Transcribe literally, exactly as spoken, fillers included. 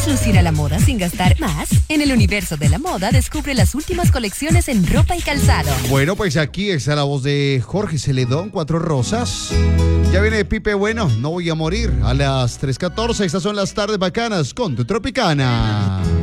¿Quieres lucir a la moda sin gastar más? En el universo de la moda descubre las últimas colecciones en ropa y calzado. Bueno, pues aquí está la voz de Jorge Celedón, Cuatro Rosas. Ya viene Pipe Bueno, No Voy a Morir, a las tres catorce. Estas son las tardes bacanas con tu Tropicana.